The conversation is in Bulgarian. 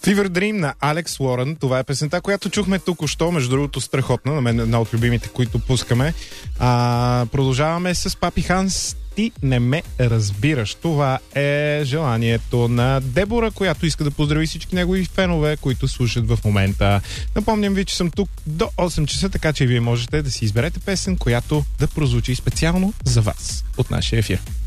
Fever Dream на Алекс Уорън. Това е песента, която чухме току-що, между другото страхотна, на мен една от любимите, които пускаме. Продължаваме с Папи Ханс. Ти не ме разбираш. Това е желанието на Дебора, която иска да поздрави всички негови фенове, които слушат в момента. Напомням ви, че съм тук до 8 часа, така че вие можете да си изберете песен, която да прозвучи специално за вас от нашия ефир.